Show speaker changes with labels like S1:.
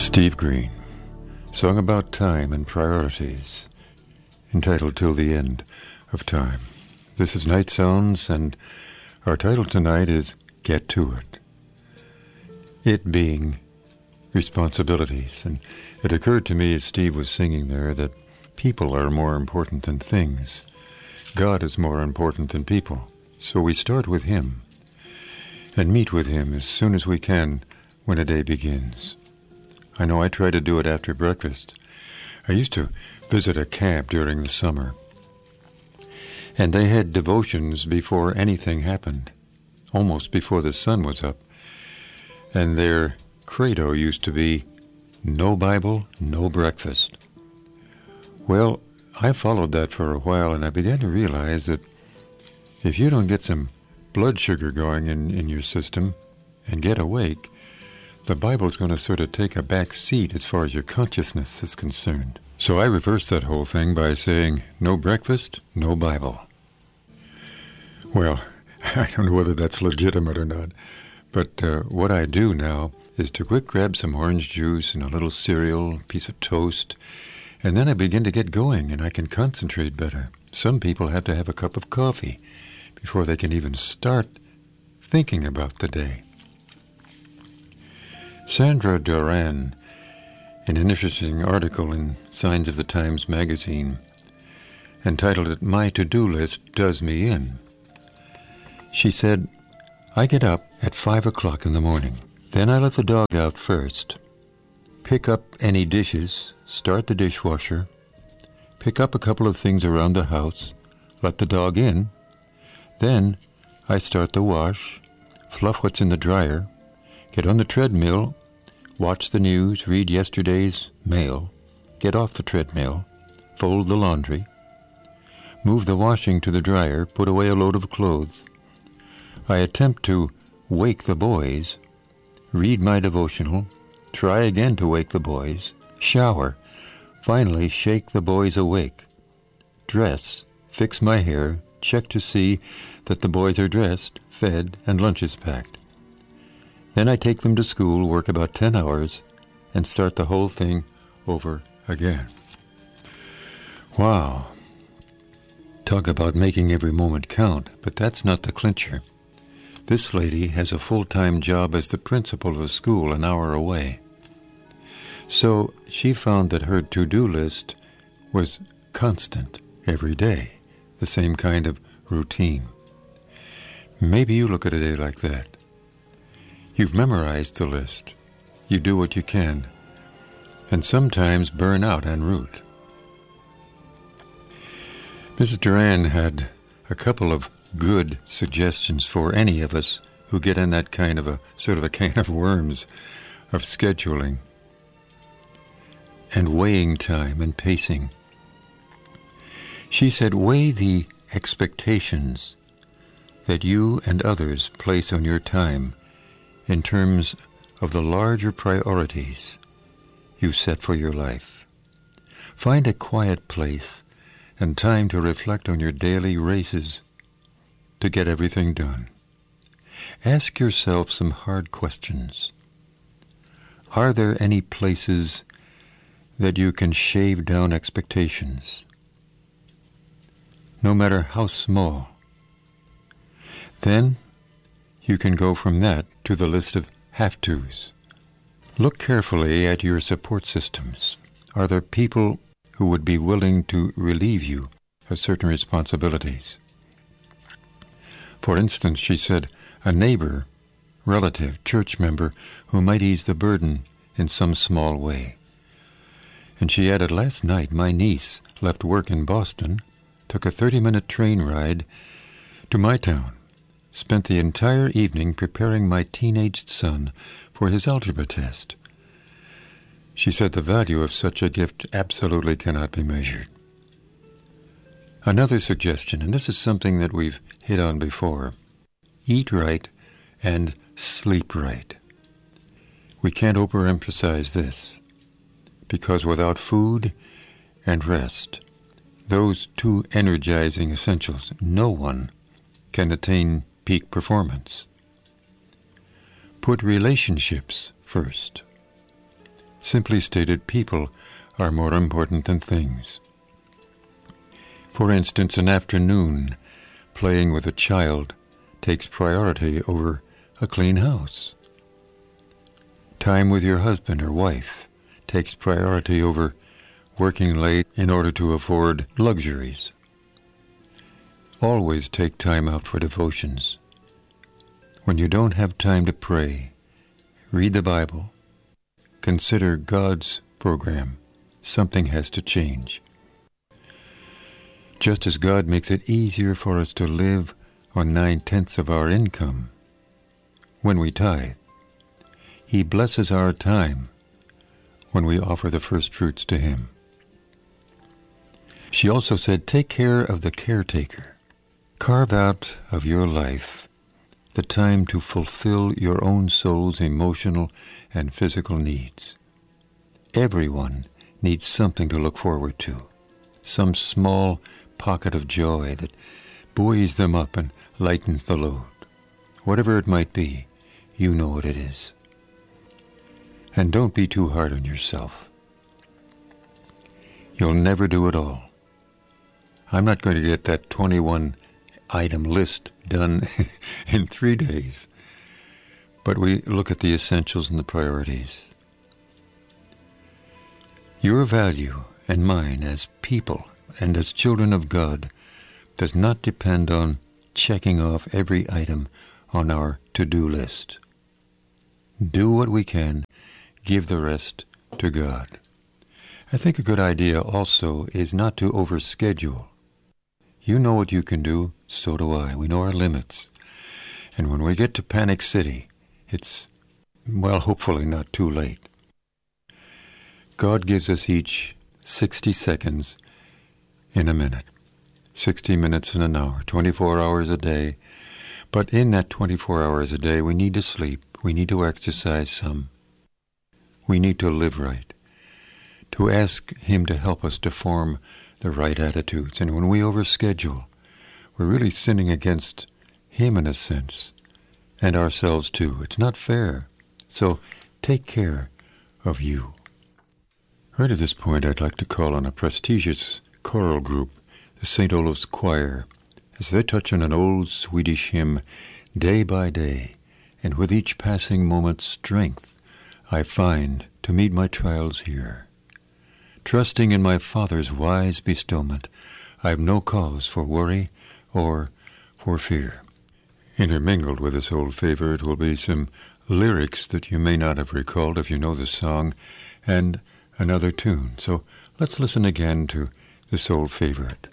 S1: Steve Green, song about time and priorities, entitled Till the End of Time. This is Night Sounds, and our title tonight is Get to It. It being responsibilities. And it occurred to me as Steve was singing there that people are more important than things. God is more important than people. So we start with Him and meet with Him as soon as we can when a day begins. I know I try to do it after breakfast. I used to visit a camp during the summer, and they had devotions before anything happened, almost before the sun was up. And their credo used to be, no Bible, no breakfast. Well, I followed that for a while, and I began to realize that if you don't get some blood sugar going in your system and get awake, the Bible's going to sort of take a back seat as far as your consciousness is concerned. So I reversed that whole thing by saying, no breakfast, no Bible. Well, I don't know whether that's legitimate or not, but what I do now is to quick grab some orange juice and a little cereal, a piece of toast, and then I begin to get going and I can concentrate better. Some people have to have a cup of coffee before they can even start thinking about the day. Sandra Duran, in an interesting article in Signs of the Times magazine, entitled it, My To-Do List Does Me In. She said, I get up at 5 o'clock in the morning. Then I let the dog out first, pick up any dishes, start the dishwasher, pick up a couple of things around the house, let the dog in. Then I start the wash, fluff what's in the dryer, get on the treadmill, watch the news, read yesterday's mail, get off the treadmill, fold the laundry, move the washing to the dryer, put away a load of clothes. I attempt to wake the boys, read my devotional, try again to wake the boys, shower, finally shake the boys awake, dress, fix my hair, check to see that the boys are dressed, fed, and lunch is packed. Then I take them to school, work about 10 hours, and start the whole thing over again. Wow. Talk about making every moment count, but that's not the clincher. This lady has a full-time job as the principal of a school an hour away. So she found that her to-do list was constant every day, the same kind of routine. Maybe you look at a day like that. You've memorized the list. You do what you can, and sometimes burn out en route. Mrs. Duran had a couple of good suggestions for any of us who get in that kind of a sort of a can of worms of scheduling and weighing time and pacing. She said, weigh the expectations that you and others place on your time in terms of the larger priorities you set for your life. Find a quiet place and time to reflect on your daily races to get everything done. Ask yourself some hard questions. Are there any places that you can shave down expectations, no matter how small? Then you can go from that to the list of have-tos. Look carefully at your support systems. Are there people who would be willing to relieve you of certain responsibilities? For instance, she said, a neighbor, relative, church member who might ease the burden in some small way. And she added, last night my niece left work in Boston, took a 30-minute train ride to my town, spent the entire evening preparing my teenaged son for his algebra test. She said the value of such a gift absolutely cannot be measured. Another suggestion, and this is something that we've hit on before, eat right and sleep right. We can't overemphasize this, because without food and rest, those two energizing essentials, no one can attain peak performance. Put relationships first. Simply stated, people are more important than things. For instance, an afternoon playing with a child takes priority over a clean house. Time with your husband or wife takes priority over working late in order to afford luxuries. Always take time out for devotions. When you don't have time to pray, read the Bible, consider God's program. Something has to change. Just as God makes it easier for us to live on 9/10 of our income when we tithe, He blesses our time when we offer the first fruits to Him. She also said, take care of the caretaker. Carve out of your life the time to fulfill your own soul's emotional and physical needs. Everyone needs something to look forward to, some small pocket of joy that buoys them up and lightens the load. Whatever it might be, you know what it is. And don't be too hard on yourself. You'll never do it all. I'm not going to get that 21-item list done in 3 days. But we look at the essentials and the priorities. Your value and mine as people and as children of God does not depend on checking off every item on our to-do list. Do what we can, give the rest to God. I think a good idea also is not to overschedule. You know what you can do, so do I. We know our limits. And when we get to Panic City, it's, well, hopefully not too late. God gives us each 60 seconds in a minute, 60 minutes in an hour, 24 hours a day. But in that 24 hours a day, we need to sleep. We need to exercise some. We need to live right, to ask Him to help us to form the right attitudes. And when we overschedule, we're really sinning against Him in a sense, and ourselves too. It's not fair. So take care of you. Right at this point, I'd like to call on a prestigious choral group, the St. Olaf's Choir, as they touch on an old Swedish hymn, Day by Day, and with each passing moment strength I find to meet my trials here. Trusting in my Father's wise bestowment, I've no cause for worry or for fear. Intermingled with this old favorite will be some lyrics that you may not have recalled if you know the song, and another tune. So let's listen again to this old favorite.